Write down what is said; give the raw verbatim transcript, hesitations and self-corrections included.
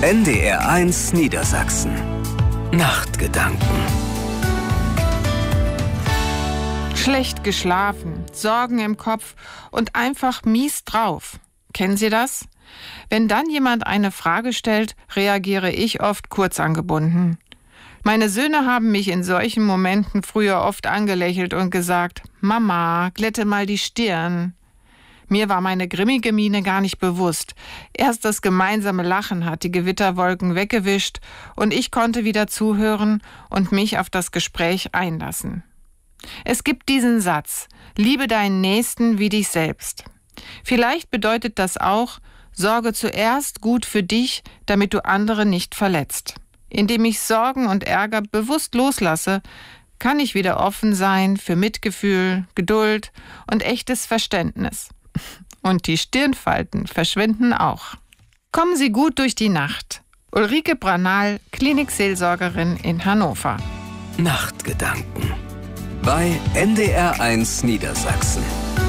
N D R eins Niedersachsen. Nachtgedanken. Schlecht geschlafen, Sorgen im Kopf und einfach mies drauf. Kennen Sie das? Wenn dann jemand eine Frage stellt, reagiere ich oft kurzangebunden. Meine Söhne haben mich in solchen Momenten früher oft angelächelt und gesagt: Mama, glätte mal die Stirn. Mir war meine grimmige Miene gar nicht bewusst. Erst das gemeinsame Lachen hat die Gewitterwolken weggewischt und ich konnte wieder zuhören und mich auf das Gespräch einlassen. Es gibt diesen Satz: Liebe deinen Nächsten wie dich selbst. Vielleicht bedeutet das auch: Sorge zuerst gut für dich, damit du andere nicht verletzt. Indem ich Sorgen und Ärger bewusst loslasse, kann ich wieder offen sein für Mitgefühl, Geduld und echtes Verständnis. Und die Stirnfalten verschwinden auch. Kommen Sie gut durch die Nacht. Ulrike Branal, Klinikseelsorgerin in Hannover. Nachtgedanken bei N D R eins Niedersachsen.